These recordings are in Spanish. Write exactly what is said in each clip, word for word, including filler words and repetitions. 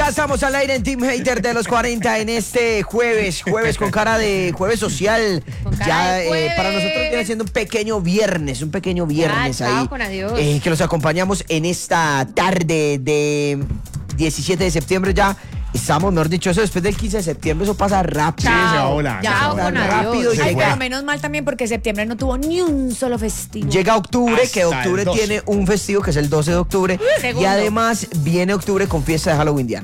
estamos al aire en Team Hater de los cuarenta en este jueves, jueves con cara de jueves social. Con cara ya de jueves. Eh, para nosotros viene siendo un pequeño viernes, un pequeño viernes Ya, chao, ahí. con adiós. eh, que los acompañamos en esta tarde de diecisiete de septiembre ya. Estamos, mejor dicho, eso después del quince de septiembre, eso pasa rápido. Chao. Sí, se va volando. Chao, Se va con rápido adiós. y Ay, llega- pero menos mal también porque septiembre no tuvo ni un solo festivo. Llega octubre, Hasta que octubre el doce. tiene un festivo que es el doce de octubre. Segundo. Y además viene octubre con fiesta de Halloween diana.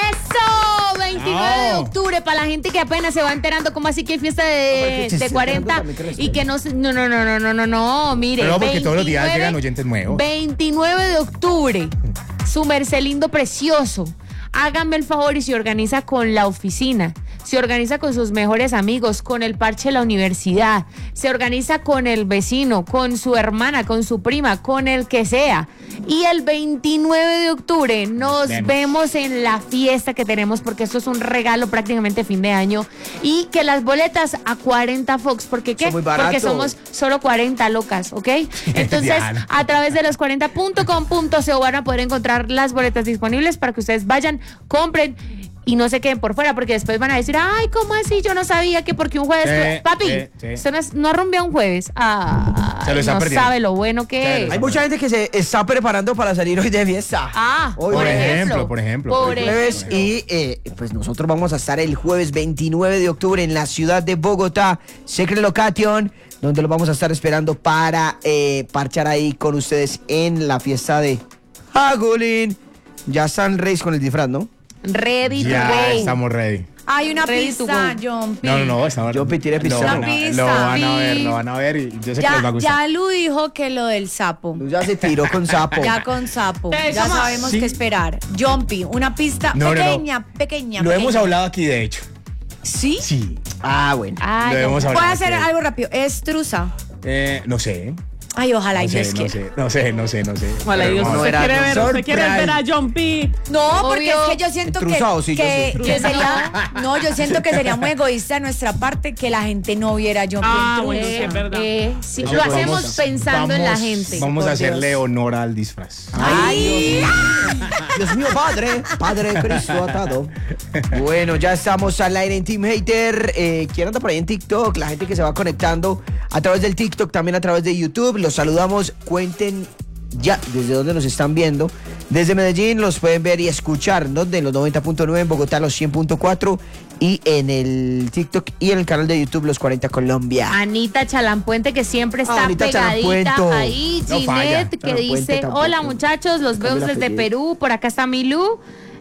¡Eso! veintinueve de No. octubre, para la gente que apenas se va enterando cómo así que hay fiesta Hombre, de, que de sí, cuarenta también que respeto. y que no se- no, no, no, no, no, no, no, mire. Pero no, porque todos los días veintinueve llegan oyentes nuevos. veintinueve de octubre, su mercelindo precioso. Háganme el favor y se organiza con la oficina, se organiza con sus mejores amigos, con el parche de la universidad, se organiza con el vecino, con su hermana, con su prima, con el que sea. Y el veintinueve de octubre nos Vemos. vemos en la fiesta que tenemos, porque esto es un regalo prácticamente fin de año. Y que las boletas a cuarenta Fox, ¿porque qué? Son muy barato. Porque somos solo cuarenta locas, ¿ok? Entonces, Diana. a través de los cuarenta punto com punto co van a poder encontrar las boletas disponibles para que ustedes vayan, compren y no se queden por fuera, porque después van a decir, ay, ¿cómo así? Yo no sabía que porque un jueves... Sí, Papi, sí, sí. usted no, es- no rumbea un jueves. Ah, Se lo está no perdiendo. sabe lo bueno que Se lo es. está Hay mucha gente que se está preparando para salir hoy de fiesta. Ah, Hoy, por por ejemplo. ejemplo, por ejemplo, Por por El ejemplo. jueves y eh, pues nosotros vamos a estar el jueves veintinueve de octubre en la ciudad de Bogotá, Secret Location, donde los vamos a estar esperando para eh, parchar ahí con ustedes en la fiesta de Halloween. Ya están reis con el disfraz, ¿no? Ready to Ya go. estamos ready. Hay una Ready to pista, go. John P. No, no, no, estamos Yo tire lo pizarra. van, a, Pista. lo van a ver, lo van a ver y yo sé que les va a Ya, gustar. ya Lu dijo que lo del sapo. Ya se tiró con sapo. Ya con sapo. Te Ya llama- sabemos Sí. qué esperar. John P, una pista No, no, no. pequeña, pequeña. Lo pequeña. hemos hablado aquí, de hecho. ¿Sí? Sí. Ah, bueno. Ay, Lo no. hemos Voy hablado a hacer aquí. algo rápido. Es truza. Eh, no sé. Ay, ojalá No y sé, Dios no quiera. sé, no sé, no sé, no sé. Ojalá Pero Dios, vamos a no usted era quiere ver, usted surprise. quiere ver a John P. No, porque Obvio. es que yo siento que, Truzado, sí, yo que, sí. que sería, no, yo siento que sería muy egoísta de nuestra parte que la gente no viera a John P. Ah, en bueno, truza. sí, es verdad. Eh, sí, Eso lo vamos- hacemos pensando en la vamos- gente. Vamos a por hacerle Dios. honor al disfraz. Ay, Dios mío, padre, padre Cristo atado. Bueno, ya estamos al aire en Team Hater. Eh, ¿Quién anda por ahí en TikTok? La gente que se va conectando a través del TikTok, también a través de YouTube. Los saludamos. Cuenten ya desde dónde nos están viendo. Desde Medellín los pueden ver y escuchar, ¿dónde? En los noventa punto nueve, en Bogotá los cien punto cuatro y en el TikTok y en el canal de YouTube los cuarenta Colombia. Anita Chalampuente, que siempre está Anita pegadita Chalampuento. ahí. No falla. Ginette, que Chalampuente dice, tampoco. hola muchachos, los Cambia veo el desde apellido. Perú. Por acá está Milú,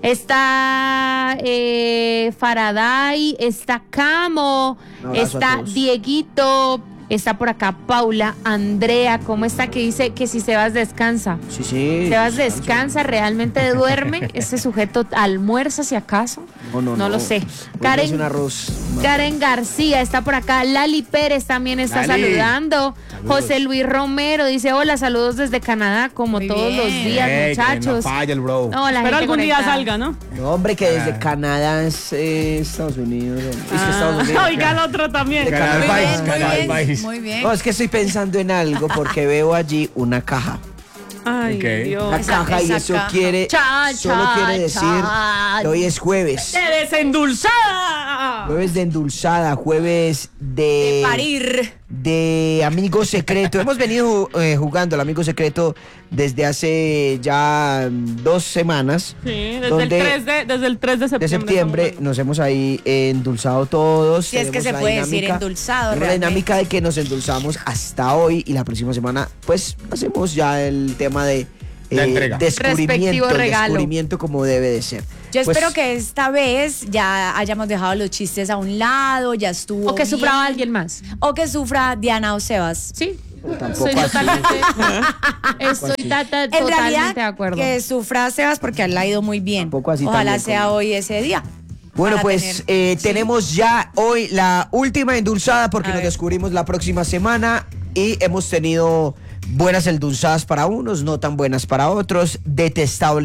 está eh, Faraday, está Camo, Un abrazo a está todos. Dieguito, está por acá Paula, Andrea, ¿cómo está? Que dice que si Sebas descansa. Sí, sí. Sebas descansa, realmente duerme. Ese sujeto almuerza si acaso. No, no, No lo sé. Karen. Karen, un arroz. Karen García está por acá. Lali Pérez también está Lali. saludando. Saludos. José Luis Romero dice, hola, saludos desde Canadá, como Muy todos bien. los días, Ey, que muchachos. No falla el bro. No, la Pero gente algún día conectada. salga, ¿no? No, hombre, que desde Ah. Canadá es eh, Estados Unidos. hombre. Es que Ah, Estados Unidos. Oiga, el otro también. De Canal Muy País, bien, muy Canal bien, País. muy bien. No, es que estoy pensando en algo porque veo allí una caja. Ay, Ok. Dios. La Esa- caja y esa eso caja. quiere, Cha, solo cha, quiere decir cha. que hoy es jueves. ¡De desendulzada! Jueves de endulzada, jueves de... Parir. de Amigo Secreto. Hemos venido eh, jugando al Amigo Secreto desde hace ya mm, dos semanas. Sí, desde el, donde tres de, desde el tres de septiembre. de septiembre estamos nos hemos ahí eh, endulzado todos. Si es que Tenemos se la puede decir dinámica- endulzado, tenemos la realmente. dinámica de que nos endulzamos hasta hoy y la próxima semana pues hacemos ya el tema de La entrega. descubrimiento, Respectivo el regalo. descubrimiento como debe de ser. Yo Pues, espero que esta vez ya hayamos dejado los chistes a un lado, ya estuvo. O que bien. sufra alguien más. O que sufra Diana o Sebas. Sí. Tampoco Estoy así. totalmente, estoy tata- En totalmente realidad, de acuerdo. que sufra Sebas porque a él le ha ido muy bien. Tampoco así Ojalá también sea como- hoy ese día. Bueno, para pues tener- eh, sí. tenemos ya hoy la última endulzada porque A nos ver. descubrimos la próxima semana y hemos tenido buenas endulzadas para unos, no tan buenas para otros, detestables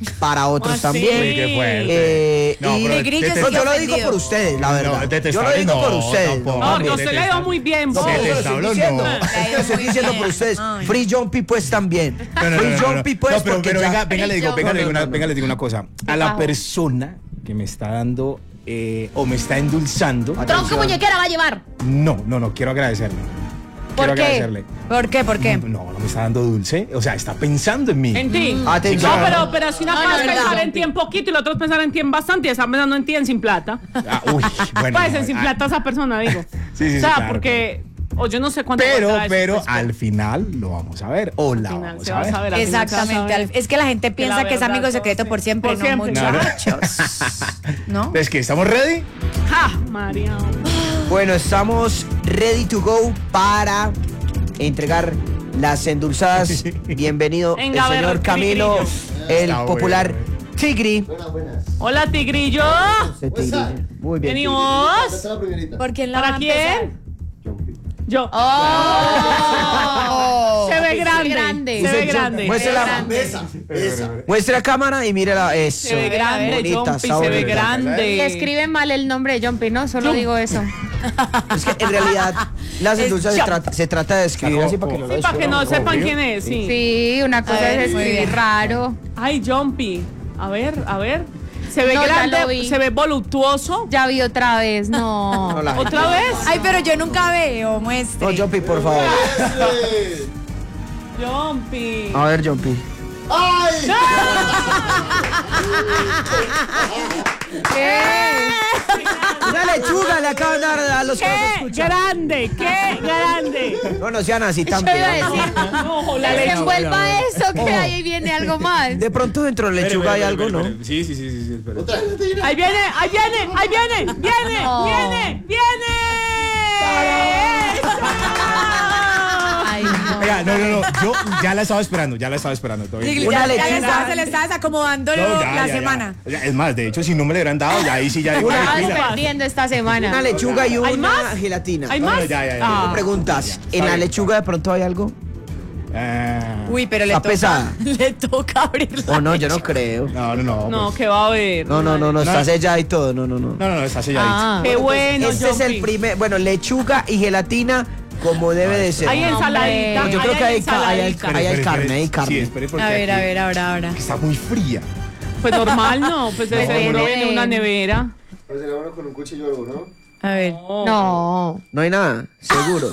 para otros Así. también. Uy, qué fuerte. Eh, No, y- pero Tigrillo detestable- No, yo lo digo ofendido. por ustedes, la verdad. No, yo lo detestable digo por no, ustedes. tampoco. No, mami. que a usted le ha ido muy bien, No, vos. pero yo lo estoy Detestable, diciendo. no. Es que lo estoy diciendo por ustedes. Ay. Free Jumpy pues también. No, no, no, Free no, no, no. Jumpy pues No, pero, porque pero ya- venga, venga, le digo, Yo- venga, le digo No, una, no, no, venga, no. le digo una cosa. A la bajo. persona que me está dando eh, o me está endulzando. Tronco muñequera va a llevar. No, no, no, quiero agradecerle. ¿Por quiero qué? agradecerle. ¿Por qué? ¿Por qué? No, no me está dando dulce. O sea, está pensando en mí. En ti. Atención. No, pero, pero si una No, cosa no, es es pensar verdad. en ti en poquito y la otra es pensar en ti en bastante y está pensando en ti en sin plata. Ah, uy, bueno. Puede ser sin ah, plata esa persona, digo. Sí, sí, sí, O sea, claro, porque. O yo no sé cuánto. Pero, cuesta eso, pero pues, al final lo vamos a ver. O la al final vamos se a va a ver. saber. al final se va a Exactamente. saber. al- Es que la gente piensa la que es verdad, amigo todo secreto sí. por siempre, Por no siempre. muchachos. ¿No? Es que estamos ready. ¡Ja! María. Bueno, estamos ready to go para entregar las endulzadas. Bienvenido el Venga, a ver, señor Camilo, Tigrillo. el Está popular bueno. Tigri. Hola, Tigrillo. Ese Tigri. Muy bien. Tigri. Venimos. ¿Por quién la va ¿Para a empezar? quién? Yo. Oh. Se ve grande. grande. Se ve Dice, grande. muestre la- grande. Muestre la cámara y mírela. Eso. Se ve grande, Bonita, Jumpy, se ve sabrosita. grande. Y escribe mal el nombre de Jumpy, ¿no? Solo digo eso. Es que en realidad las Es endulzadas se Jump. trata, se trata de escribir así para que no lo Sí, para que no descubran. sepan quién es, sí. Sí, una cosa ver, es muy escribir bien. raro. Ay, Jumpy. A ver, a ver. Se ve No, ya lo grande, vi. se ve voluptuoso. Ya vi otra vez, no. No, la gente- ¿Otra vez? Ay, pero yo nunca veo, muestre. No, Jumpy, por favor. Jumpy. A ver, Jumpy. Una lechuga le acaban de dar a los que nos ¡Qué escuchan. grande! ¡Qué grande! No, no sean así Yo también. iba a decir, No, la lechuga. desenvuelva eso, que ahí viene algo más. De pronto dentro de lechuga hay algo, ¿no? Sí, sí, sí, sí, sí, espera. Ahí viene, ahí viene, ahí viene, viene, No. viene, viene. Ay, no. Venga, no, no, no. Yo ya la estaba esperando, ya la estaba esperando. Todavía. Sí, Una ya, ya le lechuga. estaba- se le estaba desacomodando No, ya, la ya, ya. semana. Ya, Es más, de hecho, si no me le hubieran dado, ya ahí sí ya. Una- Estabas Mira. perdiendo esta semana. Una lechuga y ¿Hay una más? gelatina. ¿Hay No, más? no, ya, ya, ya. Ah. Preguntas. ¿En la lechuga de pronto hay algo? Ah, Uy, pero le Está toca, pesada. le toca abrirla. O no, yo no creo. no, no, no. No, pues. que va a haber. No, no, no, no, está No. sellada y todo. No, no, no. No, no, no, está selladito. Ah. Qué bueno, Este es el Jumpy. primer. Bueno, lechuga y gelatina como debe de ser. Hay ensaladita. No, yo creo que hay, ca- hay, hay, ensaladita. hay, hay Espere, carne, espere. hay Sí, carne. espere porque A ver, a aquí ver, ahora, ahora. Está muy fría. Pues normal, no. Pues de Pues seguro viene viene de- una nevera. Parece la mano con un cuchillo o algo, ¿no? A ver. No, No hay nada, seguro.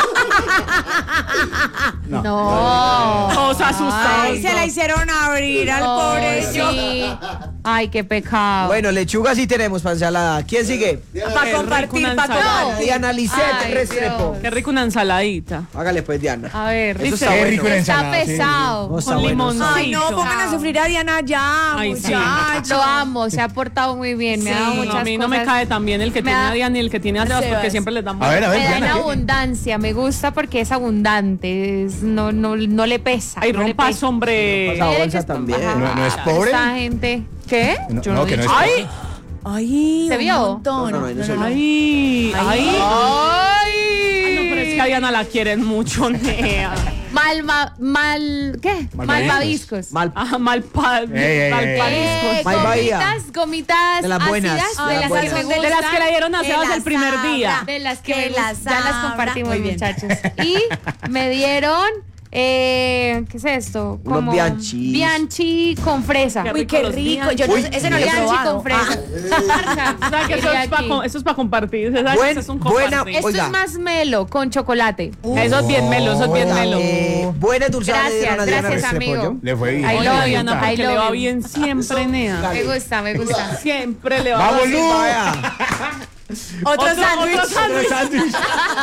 no. Todos asustados. Ay, se la hicieron abrir al Oh, pobre yo. sí. Ay, qué pecado. Bueno, lechuga sí tenemos para ensalada. ¿Quién sigue? Para Qué compartir, rico, para una ensalada. compartir. Diana Lisette Ay, Restrepo. Dios. Qué rico una ensaladita. Hágale pues, Diana. A ver, Eso dice- está Qué bueno. rico la está ensalada, sí, sí, sí. pesado. No, está Con bueno. limón. Ay, no, pongan a sufrir a Diana ya, Ay, sí. muchachos. Lo amo, se ha portado muy bien, me ha dado Sí. muchas No, a mí no me cosas. cae tan bien el que Me tiene da- a Diana ni el que tiene a Sebas, Sebas. porque siempre les dan A ver, a ver, Me da en Diana. ¿qué? abundancia, me gusta porque es abundante, es- no, no, no le pesa. Ay, no le rompas, pesa. hombre. Esa Mire bolsa que es- también. Ajá. No, no es pobre. Esta gente. ¿Qué? No, Yo no, he que no es dicho. ¡Ay! Ay, ¿Se un vio? montón. No, no, no, no se vio. ¡Ay! ¡Ay! ¡Ay! Ay, no, pero es que a Diana la quieren mucho, Nea. Malva, mal, ¿qué? Malvaviscos. Malvaviscos. Mal. Ah, mal pa, Ey, ey, mal ey. pariscos. Eh, Mal Bahía. gomitas, gomitas De las buenas, ácidas, de de, las las buenas. que me De gustan, De las que le dieron a Que Sebas las el primer abra. día. de las que, Que me las gustan, ya las abra. compartimos, Muy bien. muchachos. Y me dieron, eh, ¿qué es esto? Unos Bianchi. Bianchi con fresa. Qué Uy, qué los rico. Bianchi. Yo no- Uy, ese no lo he Bianchi probado. con fresa. O sea, que eso Diría es para aquí. eso es pa compartir. ¿Sabes? Buen- Eso es un buena- compartir. Esto Oiga. es más melo, con chocolate. Eso es bien melo, eso es bien Oiga, melo. eh, buena dulzada le dieron a Gracias, Diana gracias, Restrepo, amigo. ¿yo? Le fue bien. Ahí Oye, lo vi, Diana, ahí porque lo le va vi. bien siempre, Nea. Me gusta, me gusta. Siempre le va ¡Vamos, bien. Lu! Vaya. Otro Otro- sándwich. otro sándwich.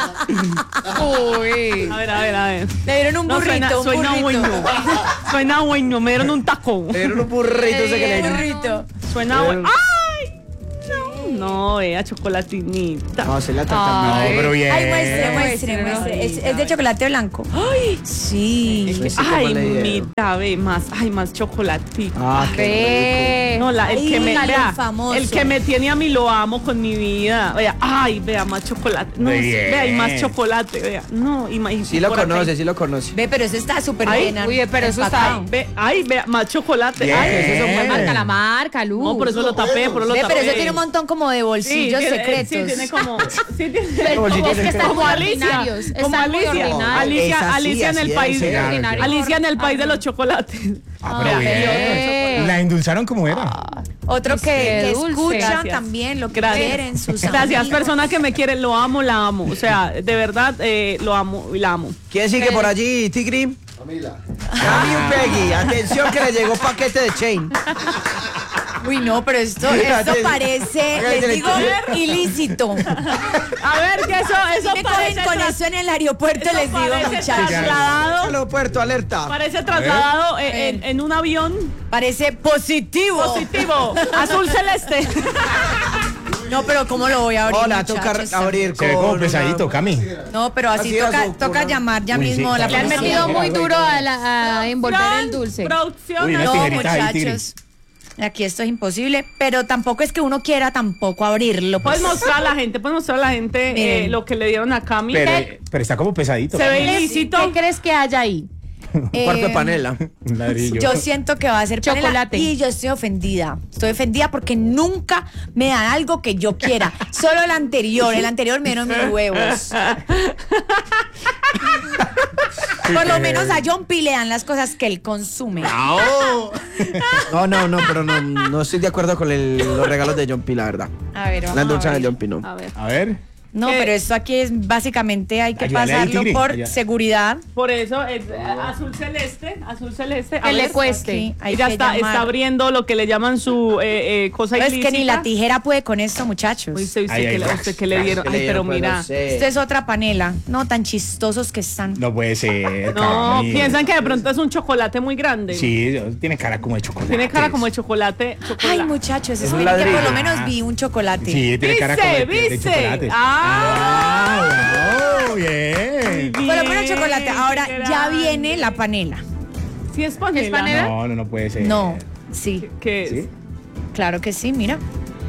Uy. A ver, a ver, a ver. Le dieron un No, burrito, suena, un suena burrito. bueno. Suena bueno, me dieron un taco. Le dieron un burrito ese que le Un dieron. burrito. Suena bueno. ¡Ay! No, vea, chocolatinita. No, se la Ay. tratan No, mal. pero bien. Ay, muestre, muestre, Muestre, muestre. Es, es de chocolate blanco. Ay, sí. Pues sí, Ay, como le dieron. mita, ve, más, ay, más chocolatito. Ah, qué Ve. No, la, el Ay, que me dígale, vea, famoso. el que me tiene a mí lo amo con mi vida. Vea, ay, vea, más chocolate. No, Muy sí, bien. vea, y más chocolate, vea. No, y más. y Sí lo por acá conoce, hay- sí lo conoce. Ve, pero eso está súper Ay, bien. uy, pero eso está- empacado. Ve, ay, vea, más chocolate. Bien. Ay, Eso es un buen Marca la marca, Luz. no, por eso lo tapé, por eso lo Ve, tapé. pero eso tiene un montón como de Sí, bolsillos tiene- secretos. Sí, tiene como. Sí, tiene, Pero bolsillos es que están como muy Alicia. ordinarios. Como Están muy Alicia. ordinarios. Es Alicia, así, Alicia en así el debe país. ser. Ordinario. Alicia en el país de los chocolates. Ah, pero Vea, bien. Ve. La endulzaron como era. Otro Es que, que que dulce. escucha Gracias. también lo que Gracias. quieren sus Gracias, amigos. persona que me quiere, lo amo, la amo. O sea, de verdad, eh, lo amo y la amo. ¿Quién sigue por allí, Tigri? Camila. Cami un Peggy. Atención que le llegó paquete de Chain. Uy, no, pero esto, esto parece, les digo, ilícito. A ver, que eso, eso Si me cogen parece con tras- eso en el aeropuerto, eso les digo, parece muchachos. trasladado, Aeropuerto, alerta. parece trasladado eh, en, en un avión Parece positivo. positivo, azul celeste. No, pero ¿cómo lo voy a abrir? Hola, toca muchachos? abrir Se ve como con pesadito, una- Cami. No, pero así Así era toca, su- toca una- llamar ya Uy, sí, mismo a la está Le han bien. policía. metido muy duro a, la, a envolver Fran, el dulce. Producción. Uy, una No, tijerita ahí, muchachos. Aquí esto es imposible, pero tampoco es que uno quiera tampoco abrirlo. Puedes pues. mostrar a la gente, puedes mostrar a la gente eh, Miren. lo que le dieron a Cami. Pero, pero está como pesadito. Se ve Cami. ilícito. ¿Qué crees que hay ahí? Un cuarto de Eh, panela. Un ladrillo. Yo siento que va a ser panela Chocolate. y yo estoy ofendida. Estoy ofendida porque nunca me dan algo que yo quiera. Solo el anterior. El anterior me dieron mis huevos. Por lo menos a John P le dan las cosas que él consume. No. No, no, no, pero no, no estoy de acuerdo con el- los regalos de John P, la verdad. A ver, vamos La a endulzan ver. de John P, no. A ver. A ver. No, ¿Qué? pero esto aquí es básicamente hay que Ayúdale ahí, pasarlo Tigre, por allá. seguridad. Por eso, es, eh, azul celeste, azul celeste. A Que le ver, cueste. Aquí hay Ella que está, llamar. está abriendo lo que le llaman su eh, eh, cosa No, es ilícita. que ni la tijera puede con esto, muchachos. Uy, usted, usted Ay, que ay, le, ay. usted que le dieron. ¿Qué le Ay, pero dieron? Pues mira. no sé. Esto es otra panela. No, tan chistosos que están. No puede ser. No, Cami. piensan que de pronto es un chocolate muy grande. Sí, tiene cara como de chocolate. Tiene cara como de chocolate. chocolate. Ay, muchachos, Es un esperen que por lo ladrillo. menos vi un chocolate. Sí, tiene cara como de, ¿Viste? de ¿Viste? chocolate. Ah. wow, bien. Por lo menos chocolate. Ahora Qué ya grande. viene la panela. ¿Sí es panela? ¿Es panela? No, no, no puede ser. No, sí, ¿Qué es? ¿Sí? claro que sí, mira.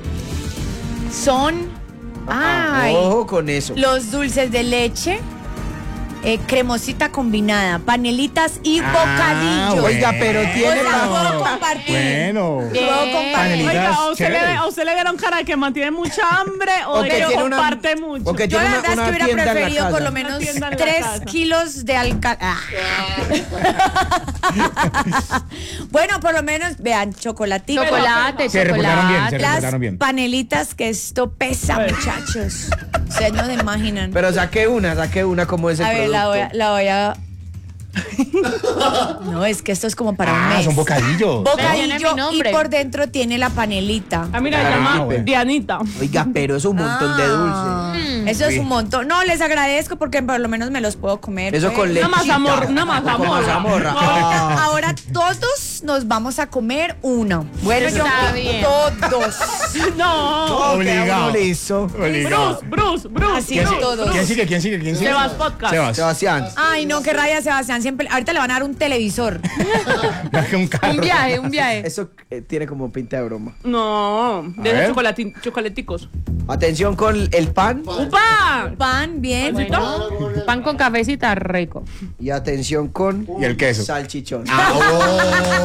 Son. Ay, Ojo con eso. los dulces de leche, eh, cremosita combinada, panelitas y Ah, bocadillos. Oiga, pero tiene O sea, pa- puedo compartir. Bueno. Puedo compartir. Panelitas. Oiga, ¿a usted, le, chéveres. a usted le dieron cara de que mantiene mucha hambre o O de que que tiene una- comparte mucho? o que Yo tiene la una- verdad es una que hubiera tienda en la preferido por casa. lo menos Una tienda en la tres casa. kilos de alca. Ah. Bueno, por lo menos, vean, chocolatito. Chocolate, Se reportaron bien, se chocolate. Las reportaron bien. panelitas que esto pesa, muchachos. Ustedes no se imaginan. Pero saqué una, saqué una como ese A ver, la voy a, producto. la voy a. No, es que esto es como para un Ah, mes. son bocadillos. Tiene mi Bocadillo y nombre. por dentro tiene la panelita. Ah, mira, se Ah, llama bueno. Dianita. Oiga, pero es un montón de dulce. Ah, Eso es un montón. No, les agradezco porque por lo menos me los puedo comer. Eso pues. con leche. Una mazamorra, una mazamorra. mazamorra. Ahora, Ah. ahora todos nos vamos a comer uno. Bueno, yo Está bien. todos. No. Oh, Obligado. queda uno listo. Obligado. Bruce, Bruce, Bruce. Así ¿Quién, es sigue? todos. ¿Quién sigue? ¿Quién sigue? ¿Quién sigue? Sebas Podcast. Sebas. Sebastián. Ay, no, qué raya, Sebastián. Siempre, ahorita le van a dar un televisor. un carro. Un viaje, un viaje. Eso eh, tiene como pinta de broma. No, de A esos ver. chocolatin- chocolaticos. Atención con el pan ¡Upa! Pan, bien. Bueno, pan con cafecita rico. y atención con Y el queso. salchichón. Ah, oh.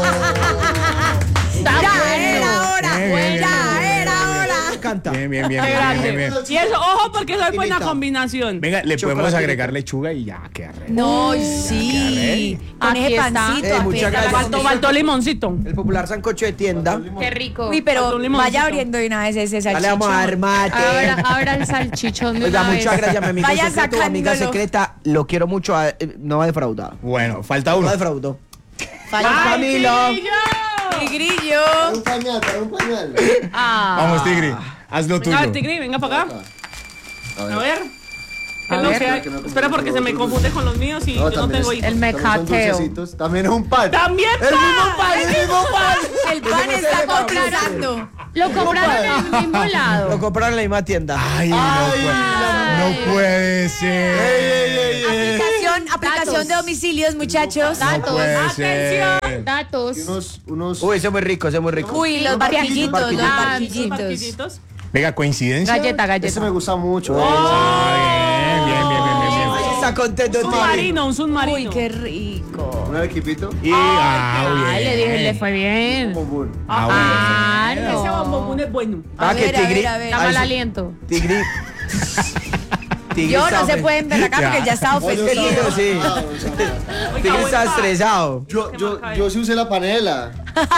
Está Ya bueno. era hora. Bien, bien, Ya bien, era hora. Canta. Bien, bien, bien, Qué bien, grande. bien, bien. Y eso, ojo, porque eso es buena Finita. combinación. Venga, le podemos Chocolate. agregar lechuga y ya, qué arre. No, sí. Con Aquí ese está. pancito. Eh, muchas apenas. gracias. Faltó, faltó limoncito. El popular sancocho de tienda. Qué rico. Uy, pero Faltó un limoncito. vaya abriendo de una vez ese Ya le vamos a dar salchichón. mate. Ahora, ahora el salchichón de Oiga, una muchas vez. gracias, mi amigo Vaya secreto, amiga sacándolo. secreta. Lo quiero mucho. eh, No ha defraudado. Bueno, falta No uno. defraudó. Falla. Camilo. Tigrillo. Un pañal, para un pañal. Ah. Vamos, Tigri. Haz lo Venga, a ver, tuyo. Tigri, venga para acá. A A ver. ver. ¿Qué es lo que hay? Espera, porque se me confunde con los míos y yo no tengo hijos. El mecateo. También es un pan. ¡También El mismo pan! pan, el mismo pan. El pan está cotizando. Lo compraron en el mismo lado. Lo compraron en la misma tienda. Ay, no puede, no puede ser. Aplicación, aplicación Datos. de domicilios, muchachos. No Datos. puede ser. Datos. Y unos, unos... Uy, ese es muy rico, ese es muy rico. Uy, los barquillitos, los Ah, barquillitos. Barquillitos. Venga, coincidencia. Galleta, Ese me galleta. gusta mucho. Ah, bien, bien, bien, bien, bien, bien. Ahí está contento. Un Tini. submarino, un Uy, submarino. qué rico. Un equipito. Y, ah, bien. Ay, le dije, le fue bien. Bombón. Ah, Ah, Ese no. bombón es bueno. A Ah, que ver, a tigri. ver, a ver. Da Ay, mal sí. aliento. Tigri. Tigri Yo está no se ofendido. pueden ver acá Ya. porque ya está Oye, ofendido. Sí. Oiga, Tigri está vuelta. estresado. Yo, yo, yo sí usé la panela.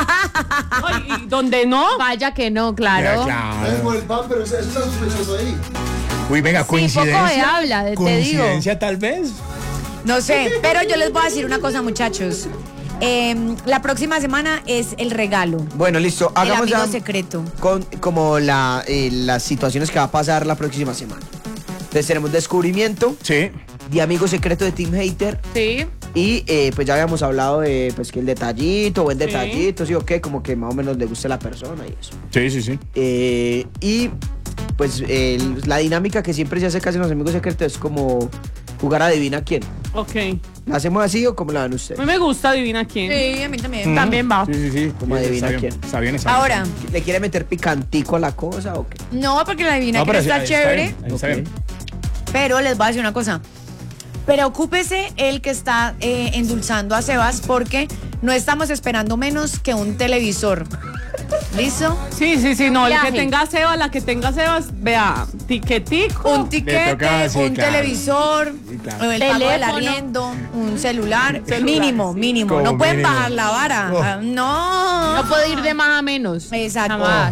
Ay, y donde no, Vaya que no, Ya, claro. Es por claro. el pan, pero eso está sospechoso ahí. Uy, venga, Sí, poco de coincidencia. habla, te digo. Coincidencia, tal vez. No sé, pero yo les voy a decir una cosa, muchachos. Eh, la próxima semana es el regalo. Bueno, listo. El Hagamos amigo ya secreto. con como la, eh, las situaciones que va a pasar la próxima semana. Entonces tenemos descubrimiento Sí. de amigo secreto de Team Hater. Sí. Y eh, pues ya habíamos hablado de pues que el detallito, buen Sí. detallito, sí o qué, como que más o menos le guste a la persona y eso. Sí, sí, sí. Eh, y pues el- la dinámica que siempre se hace casi en los amigos secretos es como jugar a adivina quién. ok. ¿La hacemos así o cómo la dan A ustedes? mí me gusta, adivina quién. Sí, a mí también. También va. Sí, sí, sí. Como Bien, adivina está bien, quién. Está bien, está bien. Ahora, ¿Le quiere meter picantico a la cosa o qué? no, porque la divina No, que pero está sí, chévere, bien, ahí está Ok. bien. pero les voy a decir una cosa. Preocúpese el que está eh, endulzando a Sebas porque no estamos esperando menos que un televisor. ¿Listo? Sí, sí, sí, no, el Viaje. que tenga Sebas, la que tenga Sebas, vea, tiquetico. Un tiquete, toca, sí, un claro. televisor, Sí, claro. el pago del Teléfono. arriendo, un celular, Celular, mínimo, sí. mínimo. Como No pueden mínimo. bajar la vara. Oh. Ah, No. No puede ir de más a menos. Exacto. Jamás.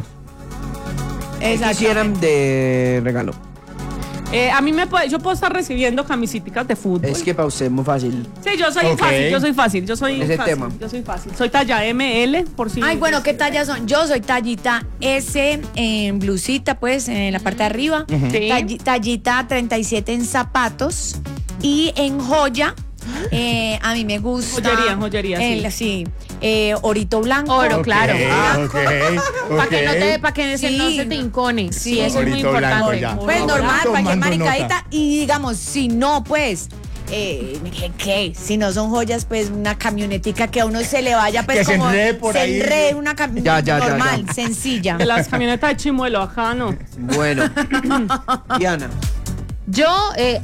¿Qué Exactamente. quisieran de regalo? Eh, a mí me puede, yo puedo estar recibiendo camisetas de fútbol. Es que para usted es muy fácil. Sí, yo soy Ok. fácil, yo soy fácil, yo soy Ese fácil, tema. yo soy fácil. Soy talla M L, por si. Ay, bueno, ¿qué tallas son? Yo soy tallita S en blusita, pues, en la parte de arriba. Sí. Talli- tallita treinta y siete en zapatos. Y en joya, eh, a mí me gusta. Joyería, joyería, sí. el- sí. eh, orito blanco. Oro, claro. Ok, ok, Para que no te, ok. para que se- no Sí. se te incone. Sí, eso es muy Orito blanco, importante. ya. Pues Oro normal, blanco. cualquier Tomando maricadita. nota. Y digamos, si no, pues. Eh, ¿qué, qué? Si no son joyas, pues una camionetica que a uno se le vaya, pues Que se como enrede por se ahí. enrede una camioneta Ya, ya, ya, normal, ya. sencilla. De las camionetas de Chimuelo, acá no. Bueno. Diana. Yo, eh,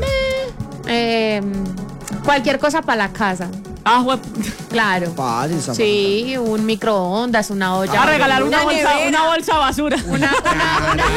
me- eh, cualquier cosa para la casa. Ah, jue- Claro. Fácil, Samantha. Sí, un microondas, una olla. a regalar una Una bolsa, nevera. una bolsa basura. Una, una, una-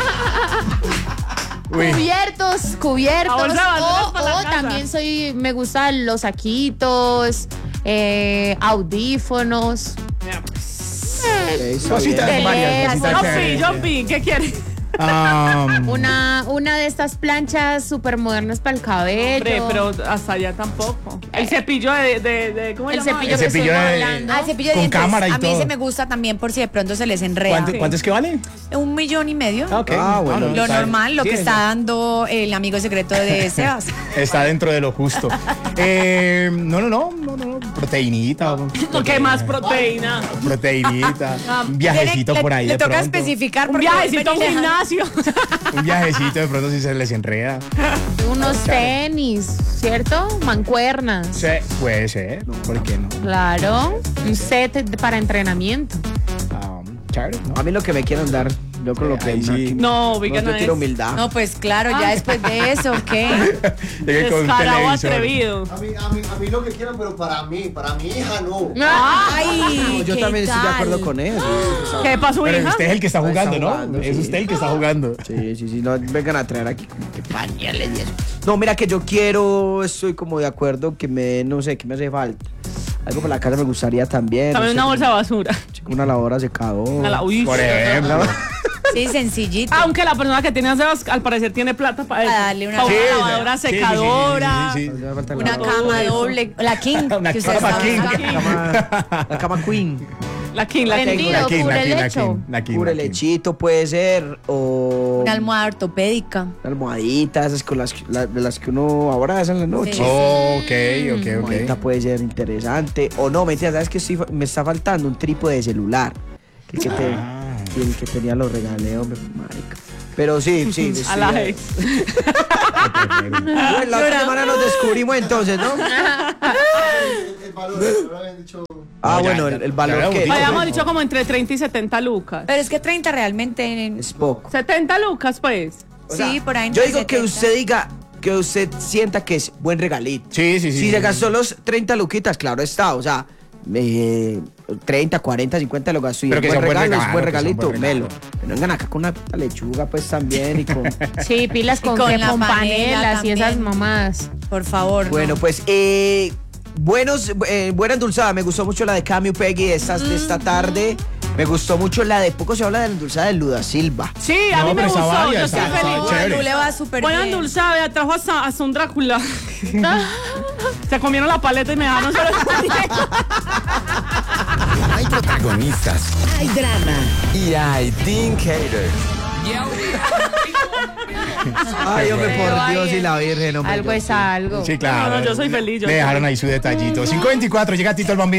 Uy. cubiertos, cubiertos. A bolsa de basura O, para la o casa. también soy, me gustan los saquitos, eh, audífonos. Ok, está Cositas bien. varias, cositas Jumpy, chéveres. Jumpy, ¿qué quieres? Um, Una, una de estas planchas súper modernas para el cabello. Hombre, pero hasta allá tampoco. El cepillo de, de, de ¿cómo se el llama? cepillo El que cepillo estoy de- hablando. Ah, el cepillo de Con dientes. cámara y a mí todo. ese me gusta también por si de pronto se les enreda. ¿cuánto, ¿Cuánto es que vale? Un millón y medio. Ah, ok. Ah, bueno. No, no, Lo está- normal, lo sí, que está- está dando el amigo secreto de Sebas. Está dentro de lo justo. Eh, no, no, no, no, no, proteinita. No, ¿qué más proteína? Proteinita. Un viajecito Tiene- por le, ahí Le de toca pronto. especificar Un porque viajecito a un ven y dejan- gimnasio. Un viajecito de pronto si se les enreda. Unos tenis, ¿cierto? Mancuernas. Sí, puede ser, ¿por qué no? Claro. Un set de- para entrenamiento. Um, chévere, ¿no? A mí lo que me quieran dar, yo con lo que Ahí sí. No, no, ubican yo a quiero ese. humildad. No, pues claro, ya después de eso, ¿qué? Llegué con un Descarado televisor. atrevido. A mí, a, mí, a mí lo que quieran, pero para mí, para mi hija no. Ay, No, yo ¿qué también estoy de tal? acuerdo con eso. ¿Qué pasó, Pero es hija? usted el que está Está jugando, ¿no? jugando, Es sí. usted el que está jugando. Sí, sí, sí, no vengan a traer aquí como que pañales y eso. No, mira que yo quiero, estoy como de acuerdo que me, no sé, que me hace falta. Algo para la casa me gustaría también. También no una sé, bolsa de basura. como Una lavadora secadora. A la- uy, Por sí. ejemplo. Sí, sencillito. Aunque la persona que tiene a Sebas, al parecer tiene plata para eso. Para darle una- Para Sí, una lavadora sí, sí, sí, sí, secadora. sí, sí, sí. Me falta la Una lavadora. cama eso. doble, la king, Una que usted cama está king. buscando. La cama, la cama queen. La King, la King. Vendido, La King, cubre la King, la lecho. King, la King, Pure la King. lechito puede ser, o Una almohada ortopédica. una almohadita, esas con las, que- la- de las que uno abraza en la noche. Sí. Oh, ok, ok, Almohadita ok. puede ser interesante. O no, mentira, ¿sabes qué? Sí, me está faltando un trípode de celular. El que, te, Ah. el que tenía los regalé, hombre, marica. Pero sí, sí. sí, A la ex. Bueno, la otra semana nos descubrimos entonces, ¿no? El, el valor, no lo habían dicho. Ah, No, ya, bueno, ya, el, el ya valor habíamos que dicho. Habíamos dicho como entre treinta y setenta lucas. Pero es que treinta realmente. es poco. setenta lucas, pues. O sí, sea, por ahí. Yo entre digo que setenta. usted diga, que usted sienta que es buen regalito. Sí, sí, sí. Si sí, se sí. gastó los treinta luquitas, claro está, o sea, eh, treinta, cuarenta, cincuenta lo gastó y Pero es que buen sea un buen regalo, es buen regalo, que sea un regalito, buen melo. regalo. Pero vengan acá con una puta lechuga pues también y con... Sí, pilas Y con, con que- la con panela panelas y esas también. mamadas. Por favor. no. Bueno, pues, eh, buenos, eh, buena endulzada, me gustó mucho la de Camio Peggy de, estas, de esta tarde. Me gustó mucho la de, poco se habla de la endulzada de Luda Silva. Sí, a No, mí me pero está gustó. válida, Yo está- estoy está feliz. chévere. Lu le va súper Buena bien. endulzada, vea, trajo hasta, hasta un Drácula. Se comieron la paleta y me dejaron solo. Hay protagonistas. Hay drama. Y hay Dean Cater. Ay, hombre, Pero por ahí Dios y es- la Virgen, hombre. Algo yo es sí. algo. Sí, claro. No, no, yo soy feliz, yo Le soy dejaron feliz. ahí su detallito. cinco veinticuatro, llega Tito el Bambino.